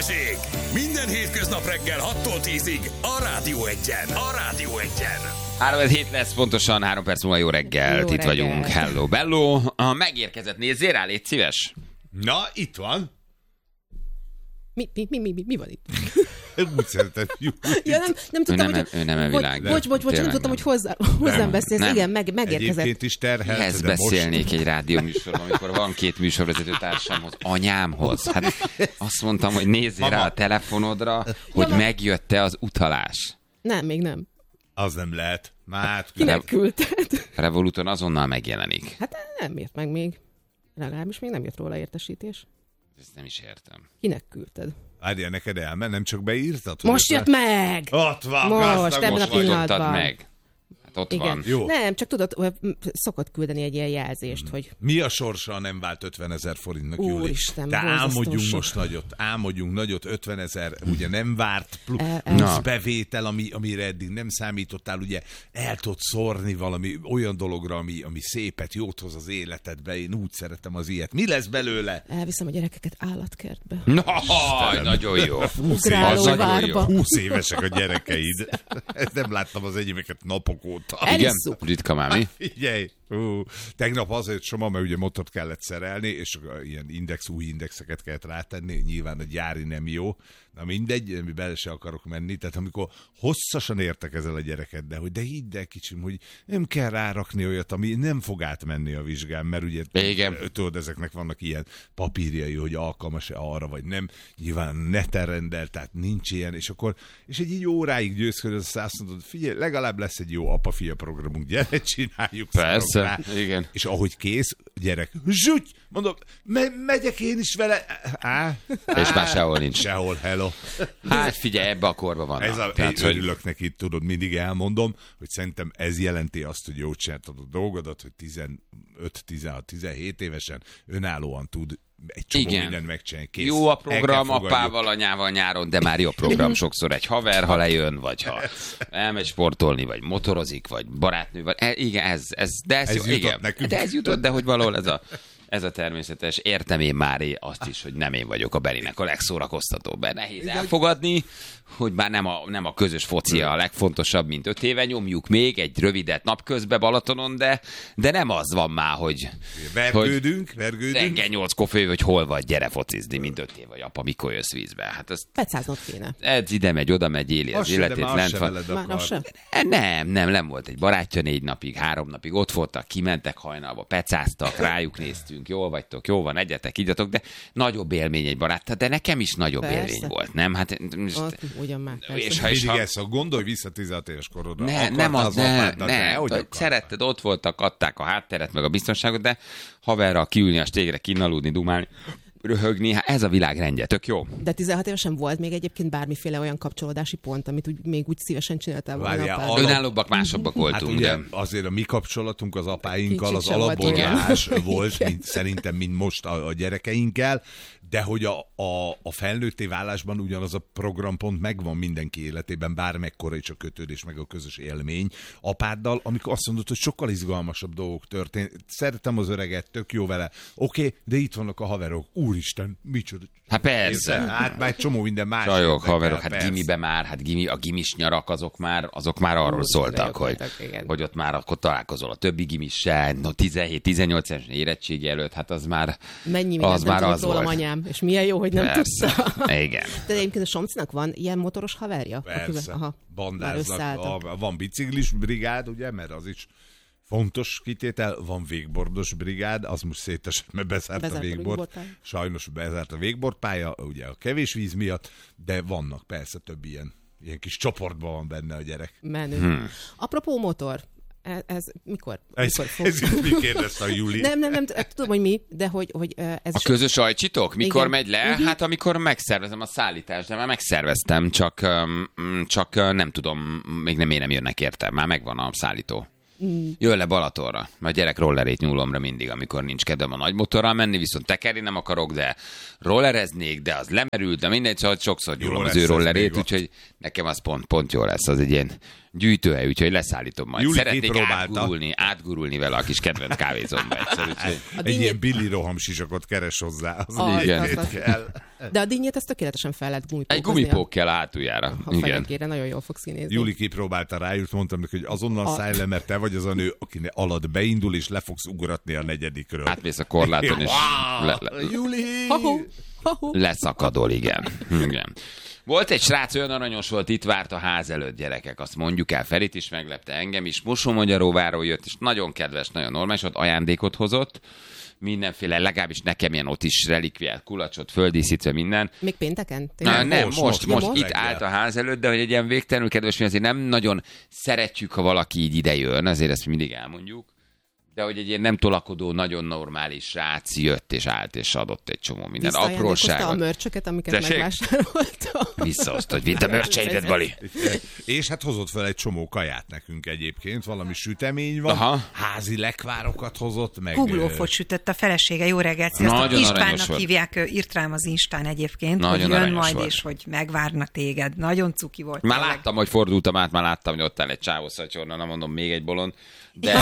Balázsék! Minden hétköznap reggel 6-tól 10-ig a Rádió Egyen. A Rádió Egyen. 3-7 lesz pontosan, 3 perc múlva jó reggelt. Itt vagyunk. Hello, bello. Megérkezett, nézzél rá, légy szíves. Na, itt van. Mi van itt? Úgy szeretem, Ja, nem tudtam, hogy... Ő nem a világ. Bocs, nem tudtam, hogy hozzám beszélsz. Igen, megérkezett. Egyébként is terhelt, Mihez de beszélnék most... egy rádióműsorban, amikor van 2 műsorvezető társamhoz, anyámhoz. Hát azt mondtam, hogy nézzél rá a telefonodra, hogy megjött-e az utalás. Nem, még nem. Az nem lehet. Már Kinek küldted? Revoluton azonnal megjelenik. Hát nem ért meg még. Legalábbis még nem jött róla értesítés. Ezt nem is értem. Kinek küldted? Várjál, neked elment, nem csak beírtad? Most jött meg! Ott van, Most, ebben a Most pillanatban. osztottad meg. Hát ott Igen. van. Jó. Nem, csak tudod, szokott küldeni egy ilyen jelzést, hogy... Mi a sorsa, nem vált 50 000 forintnak, Júli? Úristen, de álmodjunk borzasztó most nagyot, álmodjunk nagyot, 50 000, ugye nem várt, plusz Na. bevétel, amire eddig nem számítottál, ugye el tudod szórni valami olyan dologra, ami szépet, jót hoz az életedbe, én úgy szeretem az ilyet. Mi lesz belőle? Elviszem a gyerekeket állatkertbe. Na, nagyon jó. Ugrálóvárba. 20 évesek a gyerekeid. Ezt nem láttam az enyémeket napok óta. Igen? Ritka már, mi? Figyelj! Tegnap azért Soma, mert ugye motort kellett szerelni, és ilyen új indexeket kellett rátenni, nyilván a gyári nem jó. Na mindegy, bele se akarok menni, tehát amikor hosszasan értekezel a gyerekeddel, hogy de hidd el kicsim, hogy nem kell rárakni olyat, ami nem fog átmenni a vizsgán, mert ugye tudod, ezeknek vannak ilyen papírjai, hogy alkalmas-e arra, vagy nem. Nyilván neten rendel, tehát nincs ilyen, és egy óráig győzködöz, azt mondod, figyelj, legalább lesz egy jó apa-fia programunk, gyere, csináljuk. Persze, igen. És ahogy kész, gyerek, zsúgy, mondom, megyek én is vele. És már sehol nincs. Sehol, hello. Hát figyelj, ebbe a korba vannak. Én örülök neki, tudod, mindig elmondom, hogy szerintem ez jelenti azt, hogy jól csináltad a dolgodat, hogy 15-16-17 évesen önállóan tud egy csomó mindent megcsinálni. Kész. Jó a program apával, anyával nyáron, de már jó a program sokszor egy haver, ha lejön, vagy ha elmegy sportolni, vagy motorozik, vagy barátnő, vagy igen, ez jó, jutott igen. nekünk. De ez jutott, de hogy valahol ez a természetes. Értem én már azt is, hogy nem én vagyok a Berinek a legszórakoztatóbb. Nehéz elfogadni, hogy már nem a közös foci a legfontosabb, mint 5 éve. Nyomjuk még egy rövidet napközben Balatonon, de nem az van már, hogy... Vergődünk. Reggel 8-kor fő, hogy hol vagy, gyere focizni, mint 5 év vagy apa, mikor jössz vízbe. Hát ezt... Pecáznod kéne. Ez ide megy, oda megy, éli az életét. Lent van. Nem volt egy barátja 4 napig, 3 napig, ott voltak, kimentek hajnalba, pecáztak, rájuk néztünk, jól vagytok, jó van, egyetek, igyatok, de nagyobb élmény egy barát, de nekem is nagyobb élmény volt, nem? Hát ugyan már. És gondolj vissza 16 éves korodra. Szeretted, ott voltak, adták a hátteret, meg a biztonságot, de haverral kiülni a stégre, kinaludni, dumálni, röhögni, hát ez a világ rendje, tök jó. De 16 évesen volt még egyébként bármiféle olyan kapcsolódási pont, amit még úgy szívesen csináltál volna. Önállóbbak, másabbak voltunk. Hát ugye, azért a mi kapcsolatunk az apáinkkal az alapból más volt, szerintem, mint most a gyerekeinkkel, de hogy a felnőtté válásban ugyanaz a programpont megvan mindenki életében, bármekkora is a kötődés, meg a közös élmény apáddal, amikor azt mondod, hogy sokkal izgalmasabb dolgok történt. Szeretem az öreget, tök jó vele. Oké, de itt vannak a haverok. Úristen, micsoda. Hát persze. Hát már egy csomó minden más. Csajok, haverok, hát gimibe már, a gimis nyarak, azok már arról szóltak, hogy ott már akkor találkozol a többi gimissel, 17-18 éves érettségi előtt, hát az már az rólam anyám, és milyen jó, hogy nem tudta. Igen. De egyébként a Somcinak van ilyen motoros haverja? Persze, bandáznak, van biciklis brigád, ugye, mert az is fontos kitétel, van végbordos brigád, az most szétesett, mert bezárt a végbord. Sajnos bezárt a végbordpálya, ugye a kevés víz miatt, de vannak persze több ilyen kis csoportban van benne a gyerek. Menő. Apropó motor, ez mikor fog? Ez mi kérdezte a Júli? Nem, tudom, hogy mi, de hogy ez... A közös ajcsitok? Mikor megy le? Hát amikor megszervezem a szállítást, de már megszerveztem, csak nem tudom, még nem jönnek érte, már megvan a szállító. Jön le Balatonra, mert gyerek rollerét nyúlom rá mindig, amikor nincs kedvem a nagy motorral menni, viszont tekerni nem akarok, de rollereznék, de az lemerült, de mindegy, szóval sokszor nyúlom az ő rollerét, úgyhogy nekem az pont jó lesz, az egy ilyen gyűjtőhely, úgyhogy leszállítom majd. Júli szeretnék átgurulni vele a kis kedvenc kávézomba egyszer. Egy ilyen Billy roham sisakot keres hozzá. Igen. De a dinnyét ezt tökéletesen fel lehet Egy gumipókkel a hátuljára. A fenekére nagyon jól fog színézni. Júli kipróbálta rájut, mondtam neki, hogy azonnal szállj le, mert te vagy az a nő, akinek alatt beindul, és le fogsz ugratni a negyedikről. Átmész a korláton, és Júli! leszakadol, igen. Volt egy srác, olyan aranyos volt, itt várt a ház előtt, gyerekek, azt mondjuk el, Ferit is meglepte, engem is, Mosonmagyaróváról jött, és nagyon kedves, nagyon normális volt, ajándékot hozott, mindenféle, legalábbis nekem ilyen ott is relikviát, kulacsot, földíszítve, minden. Még pénteken? Nem, most itt állt a ház előtt, de hogy egy ilyen végtelenül kedves, mi azért nem nagyon szeretjük, ha valaki így ide jön, azért ezt mindig elmondjuk. De hogy egy ilyen nem tolakodó, nagyon normális srác jött és állt és adott egy csomó minden apróságot. a mörcsöket, amiket megvásároltam. Visszahozta, hogy vidd a mörcseidet, Bali. És hát hozott fel egy csomó kaját nekünk egyébként, valami sütemény van, házi lekvárokat hozott, meg... Kuglófot sütött a felesége, jó reggelt, sziasztok. Istvánnak hívják, írt rám az Instán egyébként, nagyon hogy jön majd, és hogy megvárnak téged. Nagyon cuki volt. Már láttam, hogy fordultam át, már láttam, hogy ott áll egy csávószatyorna, nem mondom, még egy bolond. De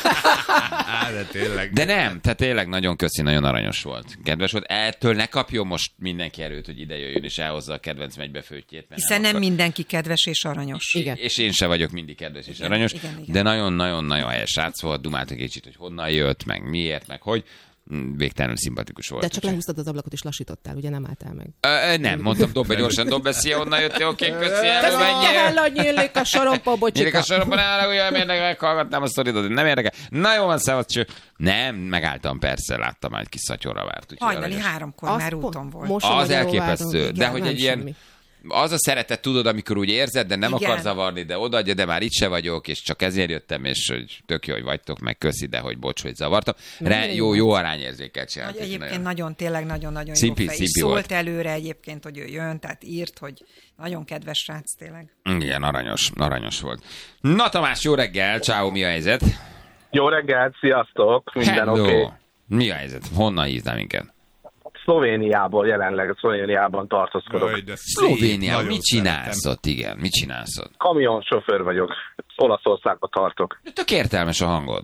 tényleg. De nem, tehát tényleg nagyon köszi, nagyon aranyos volt. Kedves volt. Ettől ne kapjon most mindenki erőt, hogy ide jöjjön és elhozza a kedvenc megybefőttjét. Hiszen nem mindenki kedves és aranyos. Igen. És én se vagyok mindig kedves és aranyos. Igen. De nagyon-nagyon helyes srác volt, dumáltak egy kicsit, hogy honnan jött, meg miért, meg hogy. Végtelenül szimpatikus volt. De csak lehúztad az ablakot és lassítottál, ugye nem álltál meg? Nem, mondtam, dob be gyorsan, dob be, szia, onnan jöttél, oké, köszi, elmenjél. Nyílik a sorompa, bocsika. Nyílik a sorompa, nem érdekel, meghallgatnám a sztoridat, nem érdekel. Na jó van, szevasz, nem, megálltam, persze, láttam, egy kis szatyorra várt. Hajnali 3-kor már úton volt. Az elképesztő, de hogy egy ilyen... Az a szeretet, tudod, amikor úgy érzed, de nem akar zavarni, de odaadja, de már itt se vagyok, és csak ezért jöttem, és hogy tök jó, hogy vagytok, meg köszi, de hogy bocs, hogy zavartam. Jó arányérzéket csinált. Egyébként nagyon, tényleg nagyon-nagyon jó fej. És szólt előre egyébként, hogy ő jön, tehát írt, hogy nagyon kedves srác tényleg. Igen, aranyos volt. Na Tamás, jó reggel, ciao, mi a helyzet? Jó reggel, sziasztok, minden oké. Mi a helyzet? Honnan hívnál minket? Szlovéniából jelenleg, Szlovéniában tartózkodok. Szlovénia, mit csinálsz ott, igen? Mit csinálsz ott? Kamionsofőr vagyok. Olaszországba tartok. Tök értelmes a hangod.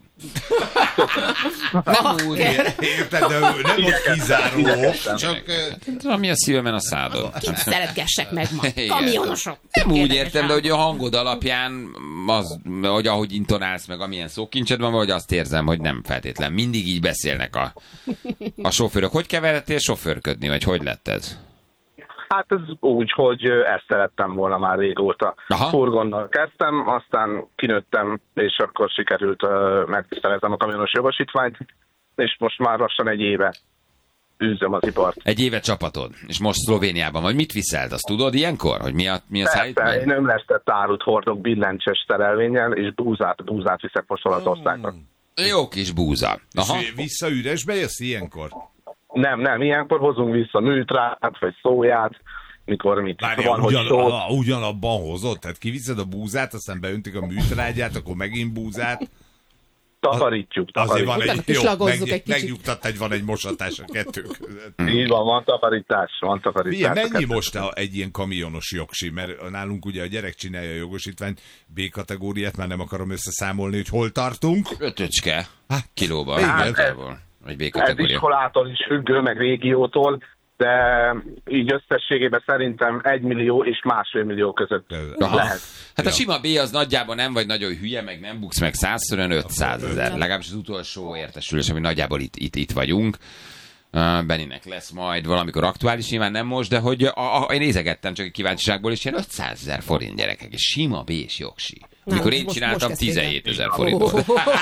Nem úgy. Érted, de nem volt kizáró. Csak... Ami a szívemen a szádod. Kit szeretgessek meg ma? Kamionosok. Nem úgy értem, de hogy a hangod alapján, az, hogy ahogy intonálsz meg, amilyen szókincsed van, vagy azt érzem, hogy nem feltétlen. Mindig így beszélnek a sofőrök. Hogy keveredtél sofőrködni, vagy hogy lett ez? Hát ez úgy, hogy ezt szerettem volna már régóta. Furgonnal kezdtem, aztán kinőttem, és akkor sikerült megszereznem a kamionos jogosítványt, és most már lassan egy éve űzöm az ipart. Egy éve csapatod, és most Szlovéniában vagy. Mit viszelt, azt tudod ilyenkor? Hogy mi a szállítmány? Én ömlesztett árut hordok billentyűs szerelvénnyel, és búzát viszek most Olaszországba. Jó kis búza. És vissza üresbe jössz ilyenkor? Nem, ilyenkor hozunk vissza műtrát, vagy szóját, mikor mit van, hogy ugyanabban hozott? Tehát kiviszed a búzát, aztán beöntik a műtrágyát, akkor megint búzát. Takarítjuk. Azért van egy megnyugtat, hogy van egy mosatás a kettő között. Így van takarítás. Mennyi most egy ilyen kamionos jogsi? Mert nálunk ugye a gyerek csinálja a jogosítványt, B-kategóriát, már nem akarom összeszámolni, hogy hol tartunk. 5 kilóban. Ez iskolától is függő, meg régiótól, de így összességében szerintem 1 millió és 1,5 millió között lehet. Hát a sima B az nagyjából nem vagy nagyon hülye, meg nem buksz meg 100-szor, 500 000. Legalábbis az utolsó értesülés, ami nagyjából itt vagyunk. Benninek lesz majd valamikor aktuális, nyilván nem most, de hogy én nézegettem csak egy kíváncsiságból, és ilyen 500 000 forint, gyerekek, és sima B-s jogsi. Amikor én csináltam 17 000 forintot.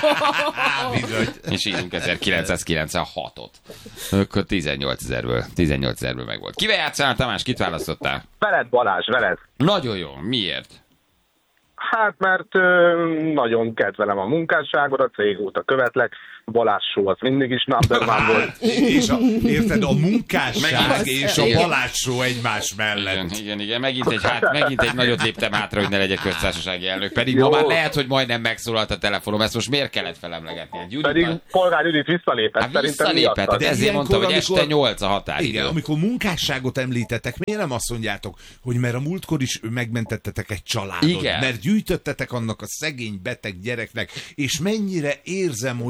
És írunk 1996-ot. Akkor 18 000-ből meg volt. Kivel játszál, Tamás? Kit választottál? Veled, Balázs, veled. Nagyon jó. Miért? Hát, mert nagyon kedvelem a munkásságodat, régóta követlek, Balázs show az mindig is number one volt. És érted, a munkásság és a Balázs show egymás mellett. Igen. Megint egy nagyot léptem hátra, hogy ne legyek köztársasági elnök. Pedig ma már lehet, hogy majdnem megszólalt a telefonom. Ezt most miért kellett felemlegetni? Pedig Polgár Judit visszalépett. Visszalépett, de ezért mondtam, hogy este 8 a határidő. Igen, amikor munkásságot említetek, miért nem azt mondjátok, hogy mert a múltkor is megmentettetek egy családot, igen. Mert gyűjtöttetek annak a szegény beteg gyereknek, és mennyire érzem, hogy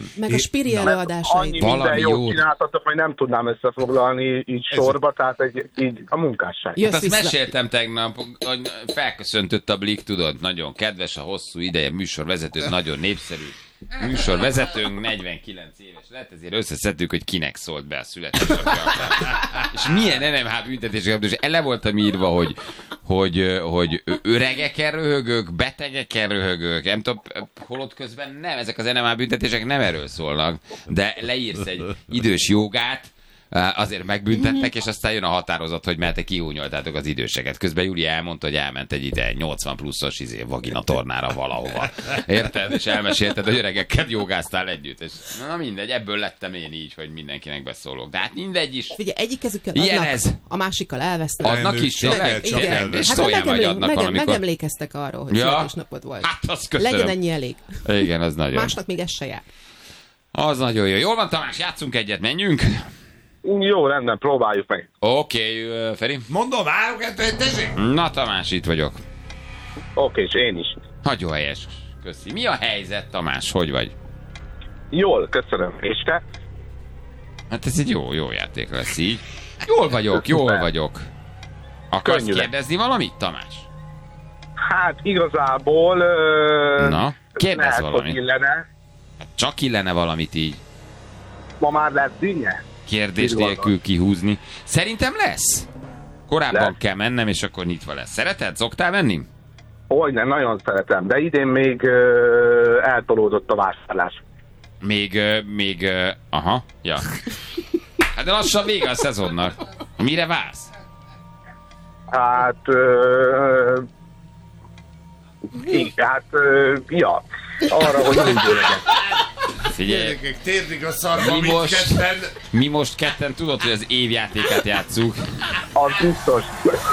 igen. Meg a Spiri előadásai. Annyi minden jót csináltatok, hogy nem tudnám összefoglalni így sorba, tehát így a munkásság. Hát azt meséltem tegnap, hogy felköszöntött a Blik, tudod, nagyon kedves, a hosszú ideje műsorvezető, nagyon népszerű műsorvezetőnk, 49 éves lett, ezért összeszedtük, hogy kinek szólt be a születésnapja. És milyen NMH büntetések, és ele voltam írva, hogy öregeken röhögök, betegeken röhögök, nem tudom, holott közben nem, ezek az NMH büntetések nem erről szólnak, de leírsz egy idős jogát, azért megbüntettek, és aztán jön a határozat, hogy mert te kihúnyoltátok az időseket. Közben Júlia elmondta, hogy elment egy ide 80 pluszos vaginatornára valahova. Érted? És elmesélted, hogy öregekkel jogáztál együtt. És na mindegy, ebből lettem én így, hogy mindenkinek beszólok. De hát mindegy is. Figyelj, egyik kezükkel adnak, a másikkal elvesznek. Adnak is, és szóljál majd adnak valamikor. Megemlékeztek arról, hogy születésnapod volt. Hát azt köszönöm. Legyen ennyi elég. Igen, az nagyon. Másnak még ez se jár. Az nagyon jó. Jól van, Tamás, játszunk egyet, menjünk. Jó, rendben, próbáljuk meg. Oké, Feri. Mondom, 3-2-1, tessék! Na, Tamás, itt vagyok. Oké, és én is. Nagyon helyes. Köszi. Mi a helyzet, Tamás? Hogy vagy? Jól, köszönöm. És te? Hát ez egy jó játék lesz így. Jól vagyok. Akarsz kérdezni valamit, Tamás? Hát igazából... Na, kérdezz valamit. Illene. Hát csak illene valamit így. Ma már lesz dinnye? Kérdés nélkül kihúzni. Szerintem lesz. Korábban kell mennem, és akkor nyitva lesz. Szereted? Szoktál menni? Hogyne, nagyon szeretem, de idén még eltolódott a vásárlás. Még, aha, ja. Hát de lassan vége a szezonnak. Mire vársz? Hát, ja, arra, hogy nem legyen. Figyelj, térdik a szarba, mi most ketten tudod, hogy az évjátékát játsszuk. Az biztos.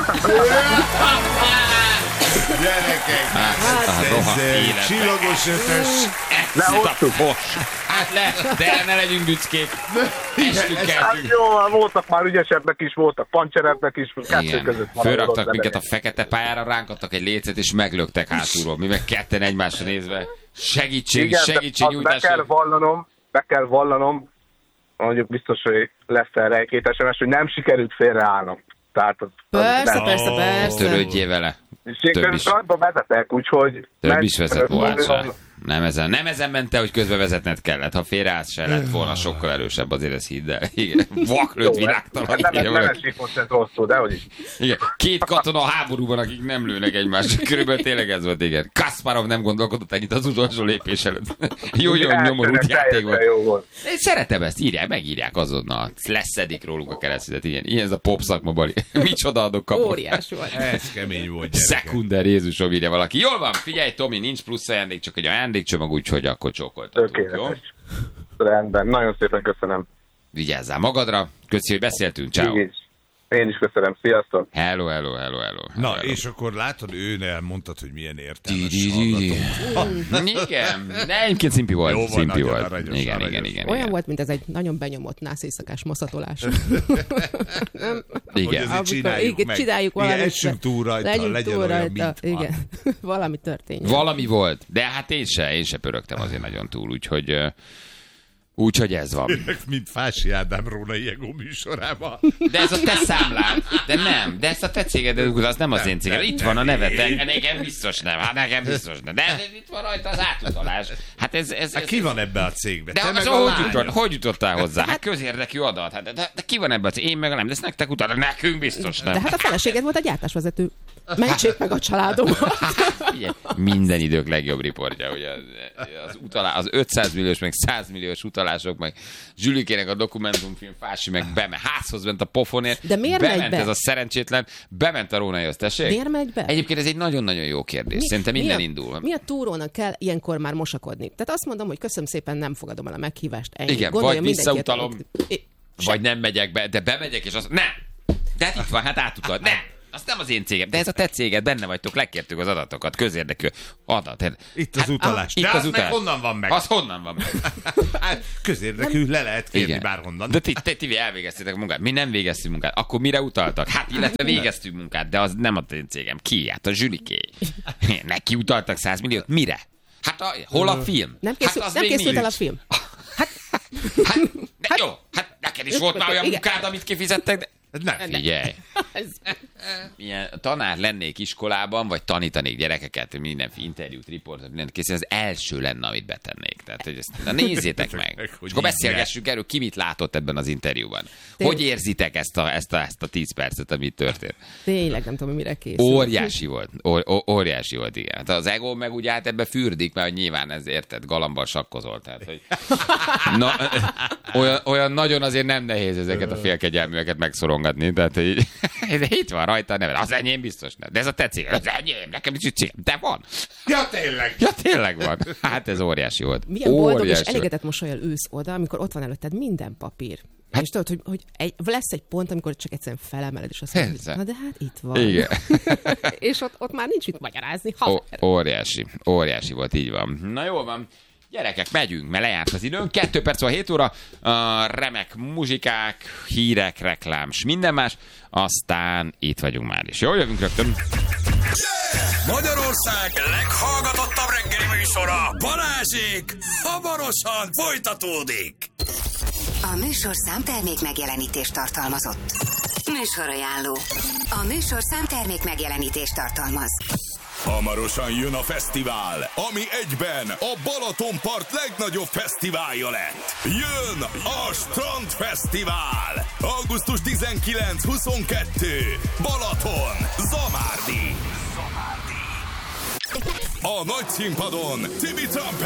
Gyerekek, ez csillagos ötös. Lehoztuk. Hát de ne legyünk büszkék. Hát jó, voltak már ügyesebbek is, voltak pancserebbek is, kettő között van. Fölraktak minket a fekete pályára, ránk adtak egy lécet, és meglöktek hátulról. Mi meg ketten egymásra nézve. Segítségnyújtás. Be kell vallanom, mondjuk biztos, hogy lesz erre egy-két SMS, hogy nem sikerült félreállnom. Tehát persze. Törődjél vele. Több is vezetek, úgyhogy... Több is vezet volna. Nem ezen mente, hogy közbe vezetned kellett. Ha félreállsz, se lett volna sokkal erősebb, azért ez hidd el. Igen, vaklőtt világtalan. Nem esik most ez rosszul, de hogy is. Igen, 2 katona a háborúban, akik nem lőnek egymásra. Körülbelül tényleg ez volt, igen. Kasparov nem gondolkodott ennyit az utolsó lépés előtt. Jó nyomorult játék volt. Én szeretem ezt, megírják azonnal. Leszedik róluk a keresztüzet. Ilyen ez a pop szakma, Bali. Micsoda adok kapott. Óriás volt. Ez kemény volt, Szekunder, Jézusom, írja valaki. Jól van, figyelj, Tomi, nincs plusz ajándék, csak egy ajándékcsomag, úgyhogy akkor csókoltatunk, jó? Rendben, nagyon szépen köszönöm. Vigyázzál magadra, köszi, hogy beszéltünk, ciao. Én is köszönöm, sziasztok. Hello. Na, és akkor látod, ő elmondtad, hogy milyen értelmes Igen, de egyébként szimpi volt. Jó, szimpi volt. Igen. Olyan volt, mint ez egy nagyon benyomott nászészakás maszatolás. Igen. Csináljuk valamit. Essünk túl rajta, legyen olyan, mint igen. Valami történik. Valami volt, de hát én se pörögtem azért nagyon túl, úgyhogy ez van. Mint Fási Ádám Rónai Ego műsorában. De ez a te számlád. De nem. De ezt a te céged, az nem az én céged. Itt van a neved. Nekem biztos nem. Nekem biztos nem. De itt van rajta az átutalás. Hát ez ki van ebbe a cégbe? De hogy jutottál hozzá? Hát közérdekű adat. Hát, de ki van ebbe a cégbe? Én meg nem. De ezt nektek utána. Nekünk biztos nem. De hát a feleséged volt a gyártásvezető. Mentsék meg a családomat. Minden idők legjobb riportja, hogy az 500 milliós, meg 100 milliós utalások, meg Zsülikének a dokumentumfilm, Fási meg házhoz ment a pofonért. De miért bement ez a szerencsétlen, bement a Rónaihoz, tessék? Miért megy be? Egyébként ez egy nagyon-nagyon jó kérdés. Szerintem minden indul. Mi a túrónak kell ilyenkor már mosakodni? Tehát azt mondom, hogy köszönöm szépen, nem fogadom el a meghívást. Ennyi. Igen, vagy visszautalom, vagy nem megyek be, de bemegyek, és azt nem! De itt van, hát átutalt, nem! Az nem az én cégem, de ez a te céged, benne vagytok, lekértük az adatokat, közérdekű adat. Itt az utalás. Itt az utalás. Honnan van meg? Az honnan van meg? Hát közérdekű, le lehet kérni igen. Bárhonnan. De ti elvégeztétek a munkát, mi nem végeztünk munkát. Akkor mire utaltak? Hát illetve végeztünk munkát, de az nem a én cégem. Ki? Hát a Zsüliké. Neki utaltak 100 milliót. Mire? Hát hol a film? Nem készült el a film. Hát jó, hát neked is volt már olyan munkád, amit kifizettek, de... Nem. Figyelj. Milyen tanár lennék iskolában, vagy tanítanék gyerekeket, minden interjút, riportot, mindent készíteni, az első lenne, amit betennék. Tehát, hogy ezt, nézzétek meg. És akkor beszélgessünk erről, ki mit látott ebben az interjúban. Hogy érzitek ezt a 10 percet, amit történt? Tényleg nem tudom, mire készül. Óriási volt. Óriási volt, igen. Hát az ego meg ugye hát ebbe fürdik, mert nyilván ez érted, galambal sakkozol. Tehát, hogy olyan nagyon azért nem nehéz ezeket a félkegyelműeket megszorongatni. Tehát, hogy itt van rajta, nem, az enyém biztos nem. De ez a te cég, az enyém, nekem is cég, de van. Ja, tényleg van. Hát ez óriási volt. Milyen boldog és elégedett mosolyal ülsz oda, amikor ott van előtted minden papír. Hát, és tudod, hogy lesz egy pont, amikor csak egyszerűen felemeled, és azt mondod, na de hát itt van. Igen. És ott már nincs mit magyarázni. Óriási volt, így van. Na jól van. Gyerekek, megyünk, mert lejárt az időnk. 2 perc van 7 óra. Remek muzsikák, hírek, reklám, s minden más. Aztán itt vagyunk már is. Jól jövünk rögtön. Magyarország leghallgatottabb reggeli műsora, Balázsék, hamarosan folytatódik. A műsorszám termék megjelenítést tartalmazott. Műsorajánló. A műsorszám termék megjelenítést tartalmaz. Hamarosan jön a fesztivál, ami egyben a Balatonpart legnagyobb fesztiválja lett. Jön a Strandfesztivál! Augusztus 19-22. Balaton, Zamárdi. A nagy színpadon Tibi Trumpet.